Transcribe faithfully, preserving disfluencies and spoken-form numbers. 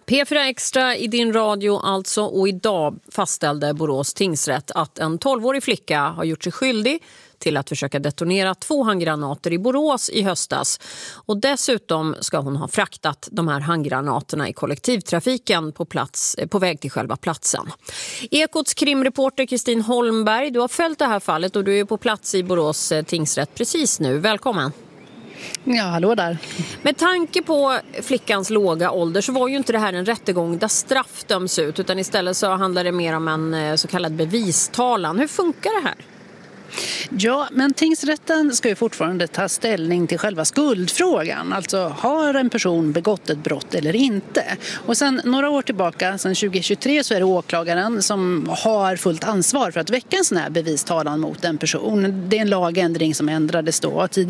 P fyra Extra i din radio alltså, och idag fastställde Borås tingsrätt att en tolvårig flicka har gjort sig skyldig till att försöka detonera två handgranater i Borås i höstas. Och dessutom ska hon ha fraktat de här handgranaterna i kollektivtrafiken på, plats, på väg till själva platsen. Ekots krimreporter Kristin Holmberg, du har följt det här fallet och du är på plats i Borås tingsrätt precis nu. Välkommen! Ja, hallå där. Med tanke på flickans låga ålder så var ju inte det här en rättegång där straff döms ut, utan istället så handlar det mer om en så kallad bevistalan. Hur funkar det här? Ja, men tingsrätten ska ju fortfarande ta ställning till själva skuldfrågan. Alltså, har en person begått ett brott eller inte? Och sen några år tillbaka, sen tjugo tjugotre, så är det åklagaren som har fullt ansvar för att väcka en sån här bevistalan mot en person. Det är en lagändring som ändrades då. Tidigare